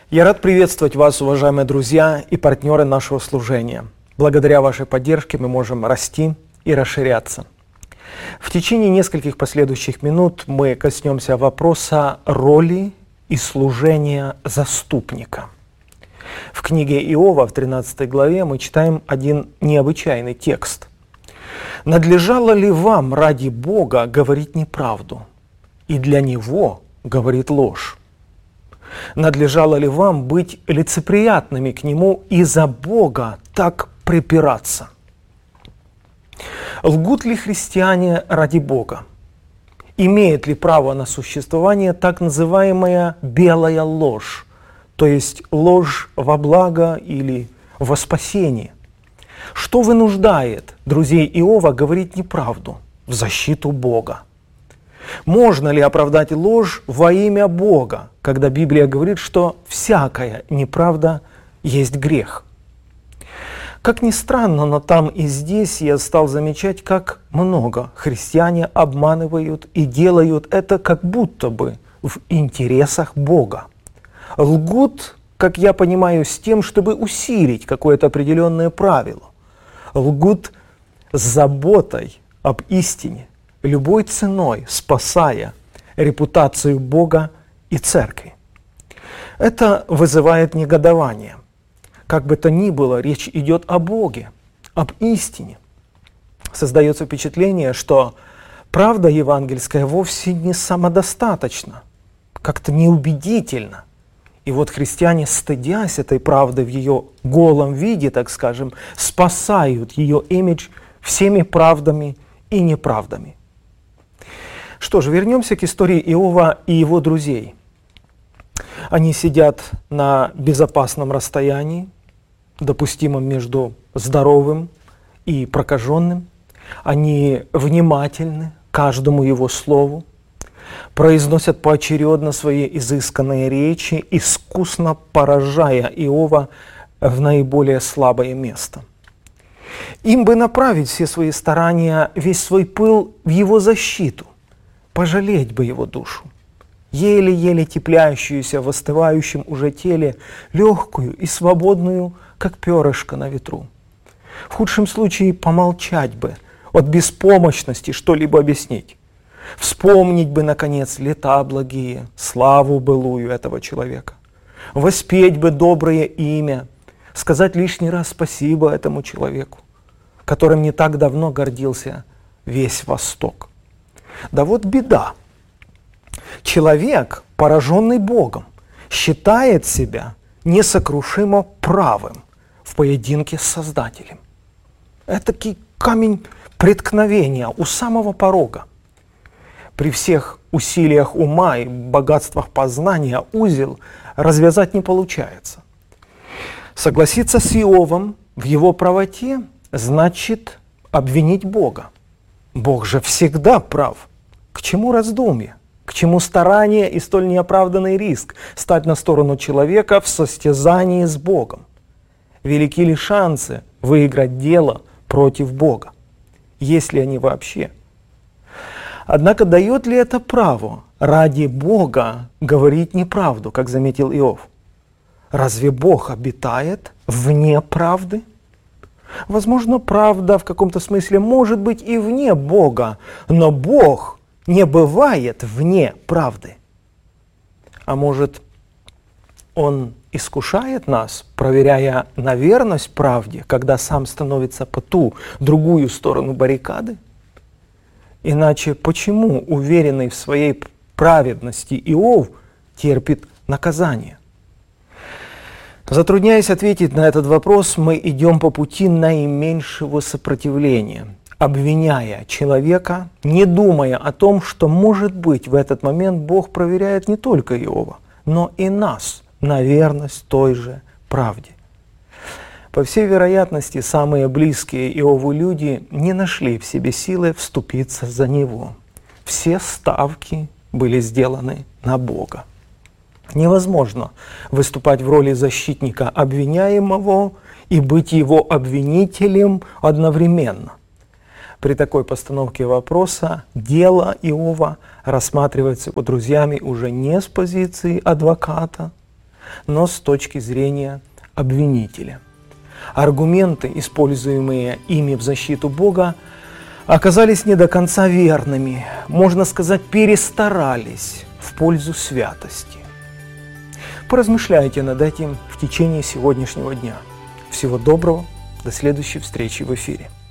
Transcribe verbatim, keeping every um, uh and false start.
Я рад приветствовать вас, уважаемые друзья и партнеры нашего служения. Благодаря вашей поддержке мы можем расти и расширяться. В течение нескольких последующих минут мы коснемся вопроса роли и служения заступника. В книге Иова в тринадцатой главе мы читаем один необычайный текст. «Надлежало ли вам ради Бога говорить неправду, и для Него говорит ложь? Надлежало ли вам быть лицеприятными к Нему и за Бога так припираться? Лгут ли христиане ради Бога? Имеет ли право на существование так называемая белая ложь, то есть ложь во благо или во спасение? Что вынуждает друзей Иова говорить неправду в защиту Бога? Можно ли оправдать ложь во имя Бога, когда Библия говорит, что всякая неправда есть грех? Как ни странно, но там и здесь я стал замечать, как много христиане обманывают и делают это как будто бы в интересах Бога. Лгут, как я понимаю, с тем, чтобы усилить какое-то определенное правило. Лгут с заботой об истине, любой ценой спасая репутацию Бога и Церкви. Это вызывает негодование. Как бы то ни было, речь идет о Боге, об истине. Создается впечатление, что правда евангельская вовсе не самодостаточна, как-то неубедительна. И вот христиане, стыдясь этой правды в ее голом виде, так скажем, спасают ее имидж всеми правдами и неправдами. Что ж, вернемся к истории Иова и его друзей. Они сидят на безопасном расстоянии, допустимом между здоровым и прокаженным. Они внимательны к каждому его слову, произносят поочередно свои изысканные речи, искусно поражая Иова в наиболее слабое место. Им бы направить все свои старания, весь свой пыл в его защиту, пожалеть бы его душу, еле-еле тепляющуюся в остывающем уже теле, легкую и свободную, как перышко на ветру. В худшем случае помолчать бы от беспомощности что-либо объяснить. Вспомнить бы, наконец, лета благие, славу былую этого человека. Воспеть бы доброе имя, сказать лишний раз спасибо этому человеку, которым не так давно гордился весь Восток. Да вот беда. Человек, пораженный Богом, считает себя несокрушимо правым в поединке с Создателем. Этакий камень преткновения у самого порога. При всех усилиях ума и богатствах познания узел развязать не получается. Согласиться с Иовом в его правоте значит обвинить Бога. Бог же всегда прав. К чему раздумье? К чему старание и столь неоправданный риск стать на сторону человека в состязании с Богом? Велики ли шансы выиграть дело против Бога? Есть ли они вообще? Однако дает ли это право ради Бога говорить неправду, как заметил Иов? Разве Бог обитает вне правды? Возможно, правда в каком-то смысле может быть и вне Бога, но Бог не бывает вне правды. А может, Он искушает нас, проверяя на верность правде, когда сам становится по ту, другую сторону баррикады? Иначе почему уверенный в своей праведности Иов терпит наказание? Затрудняясь ответить на этот вопрос, мы идем по пути наименьшего сопротивления, обвиняя человека, не думая о том, что, может быть, в этот момент Бог проверяет не только Иова, но и нас на верность той же правде. По всей вероятности, самые близкие Иову люди не нашли в себе силы вступиться за него. Все ставки были сделаны на Бога. Невозможно выступать в роли защитника обвиняемого и быть его обвинителем одновременно. При такой постановке вопроса дело Иова рассматривается его друзьями уже не с позиции адвоката, но с точки зрения обвинителя. Аргументы, используемые ими в защиту Бога, оказались не до конца верными, можно сказать, перестарались в пользу святости. Поразмышляйте над этим в течение сегодняшнего дня. Всего доброго, до следующей встречи в эфире.